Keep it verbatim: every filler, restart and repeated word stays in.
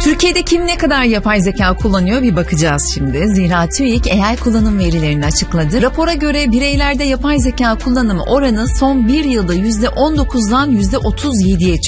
Türkiye'de kim ne kadar yapay zeka kullanıyor bir bakacağız şimdi. Zira TÜİK A I kullanım verilerini açıkladı. Rapora göre bireylerde yapay zeka kullanımı oranı son bir yılda yüzde on dokuzdan yüzde otuz yediye çıktı.